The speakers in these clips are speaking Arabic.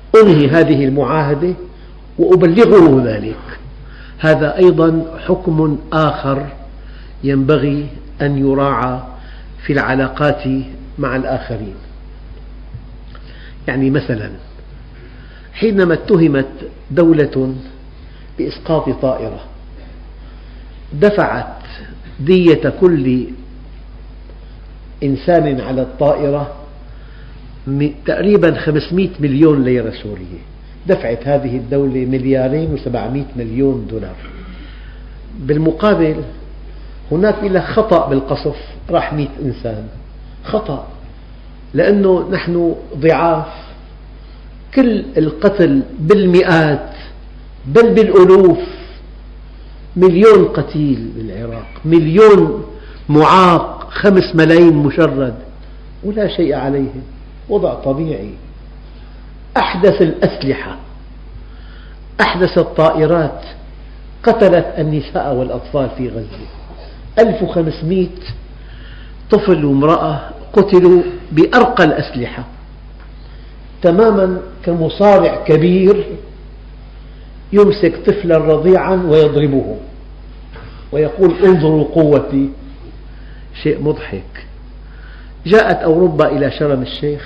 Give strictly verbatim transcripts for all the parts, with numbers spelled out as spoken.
أنهي هذه المعاهدة وأبلغه ذلك. هذا أيضا حكم آخر ينبغي أن يراعى في العلاقات مع الآخرين. يعني مثلا حينما اتهمت دولة بإسقاط طائرة دفعت دية كل إنسان على الطائرة تقريبا خمسمئة مليون ليرة سورية. دفعت هذه الدولة مليارين وسبعمئة مليون دولار. بالمقابل هناك إلى خطأ بالقصف راح مئة إنسان، خطأ، لأنه نحن ضعاف. كل القتل بالمئات بل بالألوف، مليون قتيل بالعراق، مليون معاق، خمس ملايين مشرد، ولا شيء عليهم، وضع طبيعي. أحدث الأسلحة، أحدث الطائرات، قتلت النساء والأطفال في غزة. ألف وخمسمئة طفل وامرأة قتلوا بأرقى الأسلحة، تماما كمصارع كبير يمسك طفلا رضيعا ويضربه ويقول انظروا قوتي. شيء مضحك. جاءت أوروبا إلى شرم الشيخ،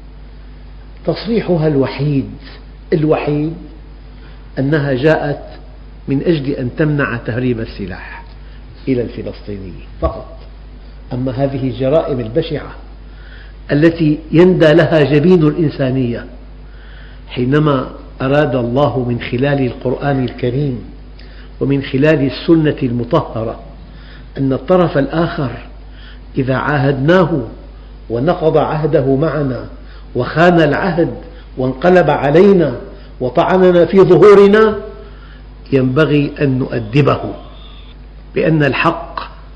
تصريحها الوحيد الوحيد أنها جاءت من أجل أن تمنع تهريب السلاح إلى الفلسطينيين فقط. أما هذه الجرائم البشعة التي يندى لها جبين الإنسانية، حينما أراد الله من خلال القرآن الكريم ومن خلال السنة المطهرة أن الطرف الآخر إذا عاهدناه ونقض عهده معنا وخان العهد وانقلب علينا وطعننا في ظهورنا، ينبغي أن نؤدبه بأن الحق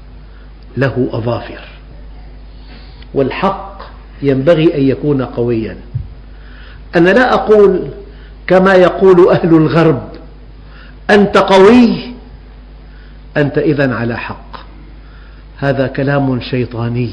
له أظافر، والحق ينبغي أن يكون قويا. أنا لا أقول كما يقول أهل الغرب أنت قوي أنت إذن على حق، هذا كلام شيطاني.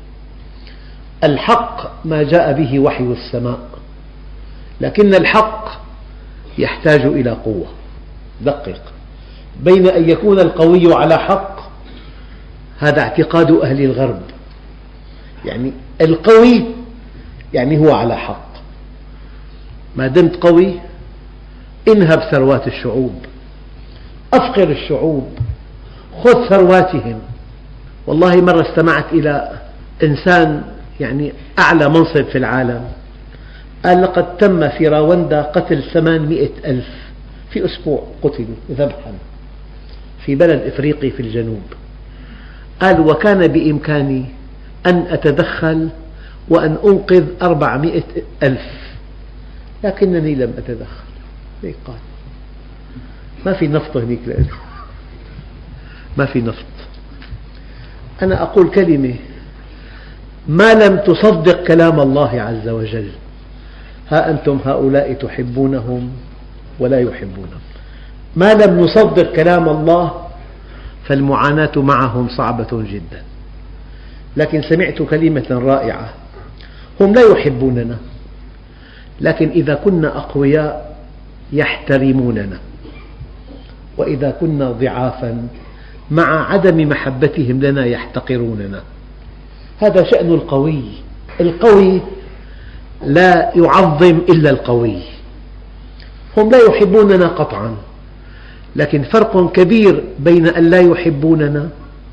الحق ما جاء به وحي السماء، لكن الحق يحتاج إلى قوة. دقق بين أن يكون القوي على حق، هذا اعتقاد أهل الغرب، يعني القوي يعني هو على حق. ما دمت قوي انهب ثروات الشعوب، أفقر الشعوب، خذ ثرواتهم. والله مرة استمعت إلى إنسان يعني أعلى منصب في العالم قال لقد تم في راوندا قتل ثمانمئة ألف في أسبوع، قتلوا ذبحا في بلد إفريقي في الجنوب. قال وكان بإمكاني أن أتدخل وأن أنقذ أربعمئة ألف، لكنني لم أتدخل. ليه؟ قال ما في نفط هناك لأنه ما في نفط. أنا أقول كلمة، ما لم تصدق كلام الله عز وجل، ها أنتم هؤلاء تحبونهم ولا يحبونهم. ما لم نصدق كلام الله فالمعاناة معهم صعبة جدا. لكن سمعت كلمة رائعة، هم لا يحبوننا، لكن إذا كنا أقوياء يحترموننا، وإذا كنا ضعافا مع عدم محبتهم لنا يحتقروننا. هذا شأن القوي. القوي لا يعظم إلا القوي. هم لا يحبوننا قطعا، لكن فرق كبير بين أن لا يحبوننا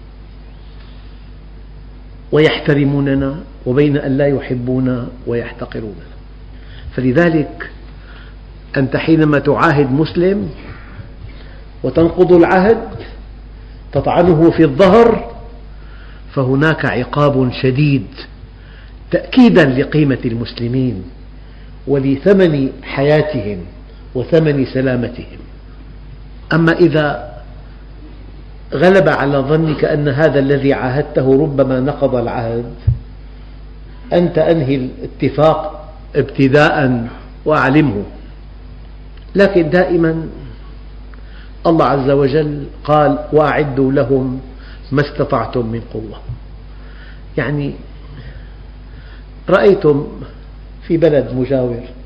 ويحترموننا وبين أن لا يحبونا ويحتقروننا. فلذلك أنت حينما تعاهد مسلم وتنقض العهد تطعنه في الظهر فهناك عقاب شديد تأكيدا لقيمة المسلمين ولثمن حياتهم وثمن سلامتهم. أما إذا غلب على ظنك أن هذا الذي عاهدته ربما نقض العهد، أنت أنهي الاتفاق ابتداء وأعلمه. لكن دائما الله عز وجل قال وأعدوا لهم ما استطعتم من قوة. يعني رأيتم في بلد مجاور